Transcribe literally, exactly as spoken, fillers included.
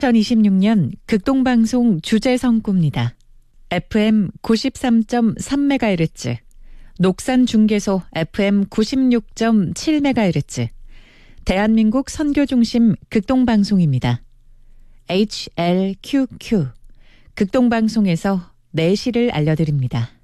이천이십육 년 극동방송 주제 선구입니다. 에프엠 구십삼 점 삼 메가헤르츠, 녹산 중계소 에프엠 구십육 점 칠 메가헤르츠, 대한민국 선교중심 극동방송입니다. 에이치엘큐큐, 극동방송에서 내시를 알려드립니다.